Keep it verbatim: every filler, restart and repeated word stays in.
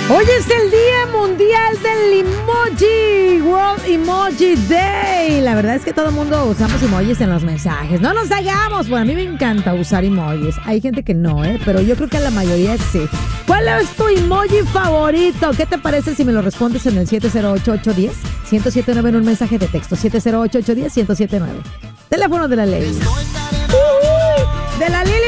Hoy es el Día Mundial del Emoji, World Emoji Day. La verdad es que todo el mundo usamos emojis en los mensajes. No nos hagamos, bueno, a mí me encanta usar emojis. Hay gente que no, ¿eh? Pero yo creo que la mayoría sí. ¿Cuál es tu emoji favorito? ¿Qué te parece si me lo respondes en el siete cero ocho, ocho uno cero, uno cero siete nueve en un mensaje de texto? siete cero ocho, ocho uno cero, uno cero siete nueve. Teléfono de la ley. Uh, de la Lili